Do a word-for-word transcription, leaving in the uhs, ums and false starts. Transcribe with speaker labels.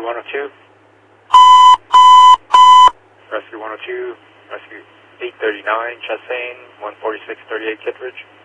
Speaker 1: one oh two. Rescue one oh two. Rescue eight thirty-nine, Chastain, one forty-six thirty-eight Kittredge.